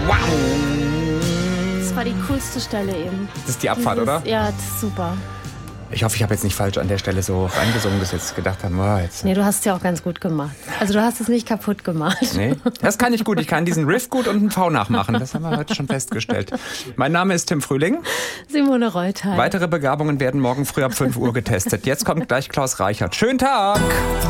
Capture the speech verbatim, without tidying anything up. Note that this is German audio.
Wow. Das war die coolste Stelle eben. Das ist die Abfahrt, Dieses, oder? Ja, das ist super. Ich hoffe, ich habe jetzt nicht falsch an der Stelle so reingesungen, dass jetzt gedacht haben, oh, jetzt. Nee, du hast es ja auch ganz gut gemacht. Also du hast es nicht kaputt gemacht. Nee, das kann ich gut. Ich kann diesen Riff gut und einen V nachmachen. Das haben wir heute schon festgestellt. Mein Name ist Tim Frühling. Simone Reuter. Weitere Begabungen werden morgen früh ab fünf Uhr getestet. Jetzt kommt gleich Klaus Reichert. Schönen Tag!